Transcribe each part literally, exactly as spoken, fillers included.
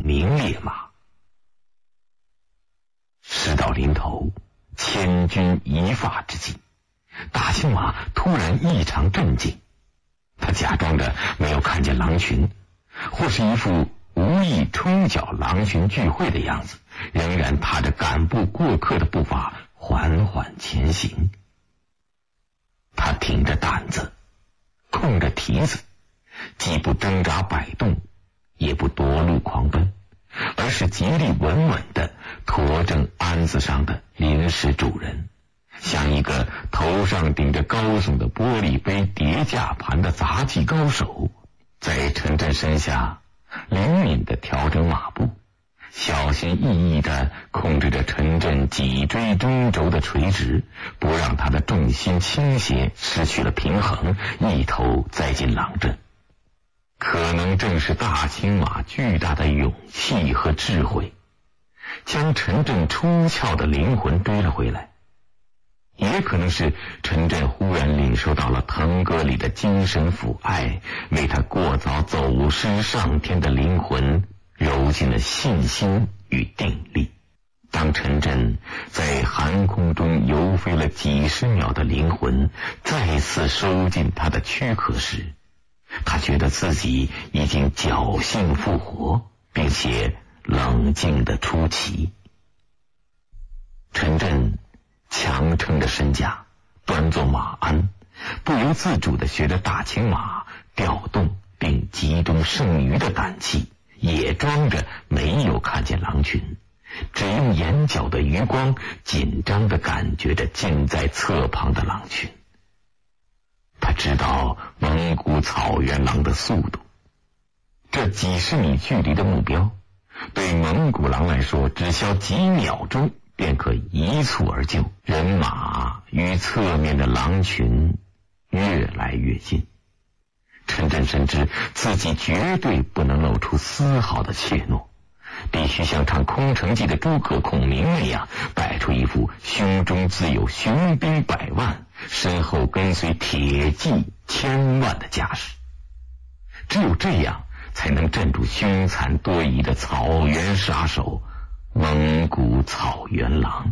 名烈马。事到临头，千钧一发之际，大青马突然异常镇静，他假装着没有看见狼群，或是一副无意冲搅狼群聚会的样子，仍然踏着赶步过客的步伐缓缓前行。他挺着胆子，控着蹄子，既不挣扎摆动，也不夺路狂奔，而是极力稳稳地驮正鞍子上的临时主人，像一个头上顶着高耸的玻璃杯叠架盘的杂技高手，在陈震身下灵敏地调整马步，小心翼翼地控制着陈震脊椎中轴的垂直，不让他的重心倾斜，失去了平衡，一头栽进狼阵。可能正是大青马巨大的勇气和智慧，将陈震出窍的灵魂追了回来，也可能是陈震忽然领受到了腾格里的精神抚爱，为他过早走失上天的灵魂揉进了信心与定力。当陈震在寒空中游飞了几十秒的灵魂再次收进他的躯壳时，他觉得自己已经侥幸复活，并且冷静地出奇。陈震强撑着身甲，端坐马鞍，不由自主地学着大青马调动并集中剩余的胆气，也装着没有看见狼群，只用眼角的余光紧张地感觉着近在侧旁的狼群。他知道蒙古草原狼的速度，这几十米距离的目标对蒙古狼来说只需几秒钟便可一蹴而就。人马与侧面的狼群越来越近，陈震深知自己绝对不能露出丝毫的怯懦，必须像唱空城计的诸葛孔明那样，摆出一副胸中自有雄兵百万，身后跟随铁骑千万的架势。只有这样才能镇住凶残多疑的草原杀手蒙古草原狼。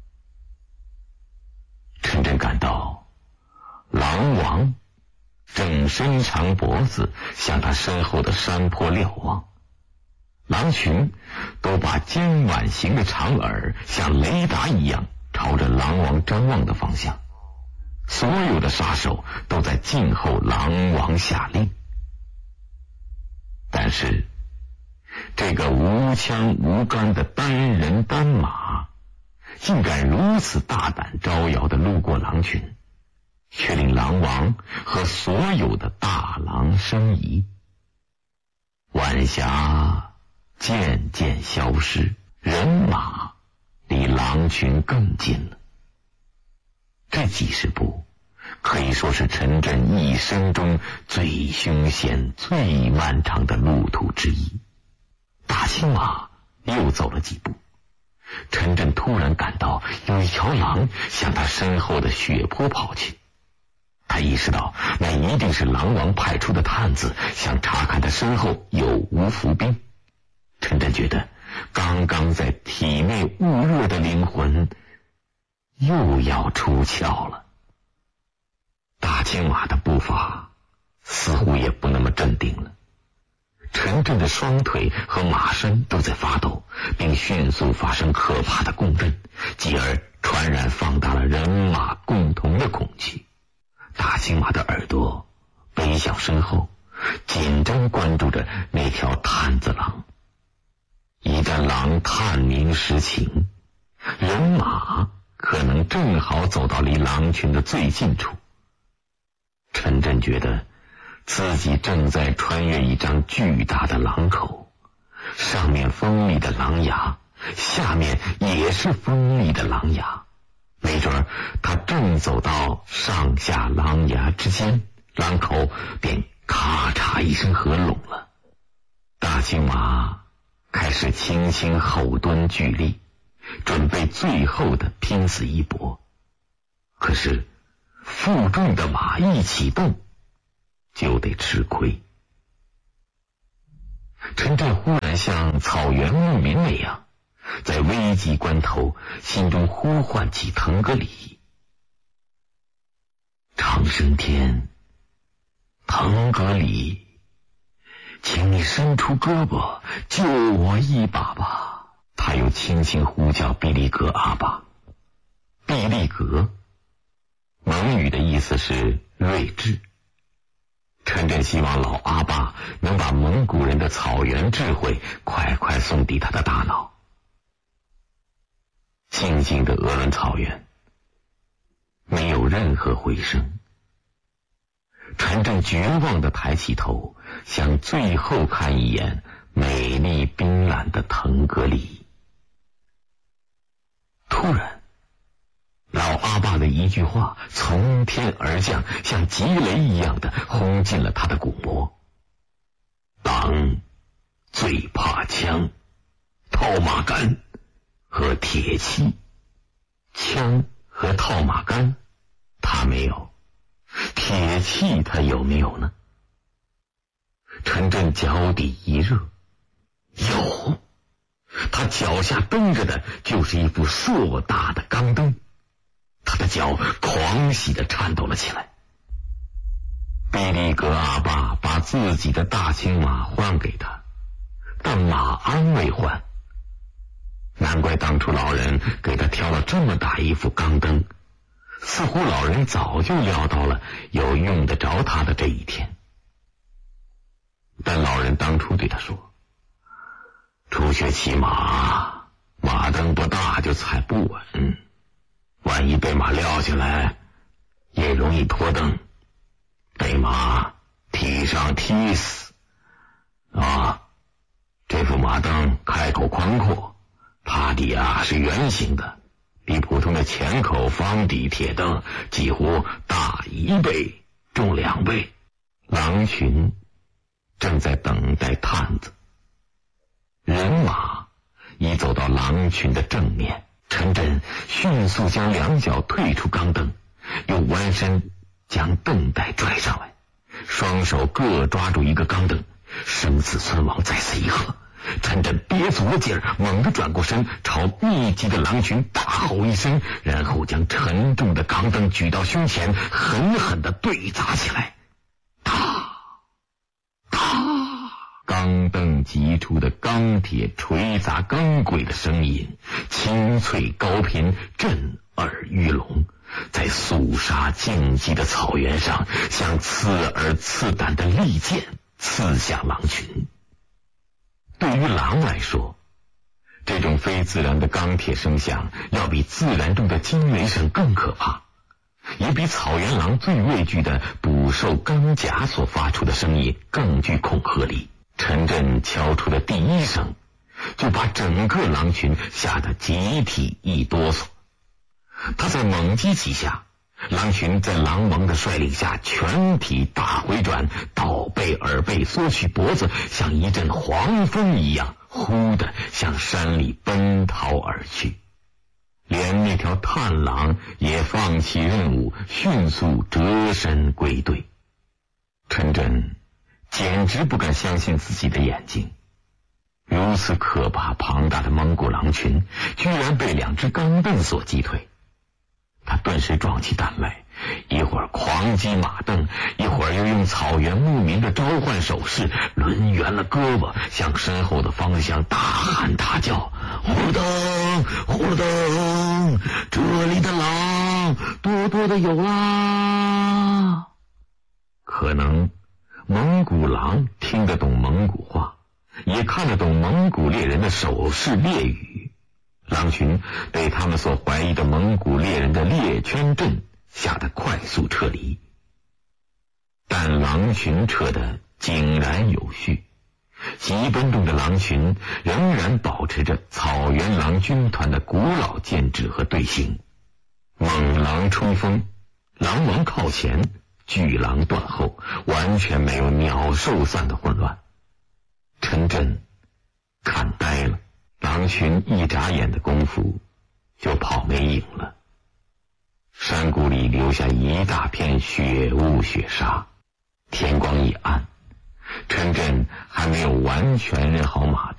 陈震感到狼王正伸长脖子向他身后的山坡瞭望，狼群都把尖碗形的长耳像雷达一样朝着狼王张望的方向，所有的杀手都在静候狼王下令。但是这个无枪无杆的单人单马竟敢如此大胆招摇地路过狼群，却令狼王和所有的大狼生疑。晚霞渐渐消失，人马离狼群更近了。这几十步可以说是陈震一生中最凶险最漫长的路途之一。大青马又走了几步，陈震突然感到有一条狼向他身后的血坡跑去。他意识到那一定是狼王派出的探子，想查看他身后有无伏兵。陈震觉得刚刚在体内焐热的灵魂又要出窍了。大青马的步伐似乎也不那么镇定了，陈震的双腿和马身都在发抖，并迅速发生可怕的共振，继而传染放大了人马共同的恐惧。大青马的耳朵背向身后，紧张关注着那条探子狼。一旦狼探明实情，人马可能正好走到离狼群的最近处。陈震觉得自己正在穿越一张巨大的狼口，上面锋利的狼牙，下面也是锋利的狼牙，没准他正走到上下狼牙之间，狼口便咔嚓一声合拢了。大青马开始轻轻后蹲巨力，准备最后的拼死一搏。可是负重的马一启动就得吃亏。陈震忽然敢像草原牧民那样，在危急关头心中呼唤起腾格里。长生天，腾格里，请你伸出胳膊救我一把吧。他又轻轻呼叫毕利格阿爸。毕利格，蒙语的意思是睿智。陈震希望老阿爸能把蒙古人的草原智慧快快送抵他的大脑。静静的鄂伦草原，没有任何回声。陈震绝望地抬起头，想最后看一眼美丽冰蓝的腾格里。突然，老阿爸的一句话从天而降，像急雷一样的轰进了他的骨膜。党最怕枪、套马杆和铁器。枪和套马杆他没有，铁器他有没有呢？陈震脚底一热，有，他脚下蹬着的就是一副硕大的钢灯，他的脚狂喜地颤抖了起来。毕利格阿爸把自己的大青马换给他，但马鞍未换。难怪当初老人给他挑了这么大一副钢灯，似乎老人早就料到了有用得着他的这一天。但老人当初对他说，初学骑马，马灯不大就踩不稳，万一被马撂下来也容易脱灯，被马踢上踢死啊！这副马灯开口宽阔，趴底啊是圆形的，比普通的前口方底铁灯几乎大一倍，重两倍。狼群正在等待探子，人马已走到狼群的正面。陈震迅速将两脚退出钢灯，又弯身将灯带拽上来，双手各抓住一个钢灯，生死存亡在此一刻。陈震憋足了劲儿，猛地转过身，朝密集的狼群大吼一声，然后将沉重的钢灯举到胸前，狠狠地对砸起来。哒哒，钢灯击出的钢铁锤砸钢轨的声音清脆高频，震耳欲聋，在肃杀静寂的草原上，像刺耳刺胆的利剑刺向狼群。对于狼来说，这种非自然的钢铁声响要比自然中的惊雷声更可怕，也比草原狼最畏惧的捕兽钢甲所发出的声音更具恐吓力。陈震敲出的第一声，就把整个狼群吓得集体一哆嗦。他在猛击几下，狼群在狼王的率领下全体大回转，倒背而背，缩起脖子，像一阵黄风一样忽地向山里奔逃而去。连那条探狼也放弃任务，迅速折身归队。陈震简直不敢相信自己的眼睛，如此可怕庞大的蒙古狼群居然被两只钢镚所击退。他顿时壮起胆来，一会儿狂击马镫，一会儿又用草原牧民的召唤手势抡圆了胳膊，向身后的方向大喊大叫：呼噜噔呼噜噔，这里的狼多多的有啦！可能蒙古狼听得懂蒙古话，也看得懂蒙古猎人的手势猎语。狼群被他们所怀疑的蒙古猎人的猎圈阵吓得快速撤离，但狼群撤得井然有序，急奔中的狼群仍然保持着草原狼军团的古老建制和队形。猛狼冲锋，狼王靠前，巨狼断后，完全没有鸟兽散的混乱。陈震看呆了，狼群一眨眼的功夫就跑没影了，山谷里留下一大片雪雾雪沙。天光一暗，陈震还没有完全认好马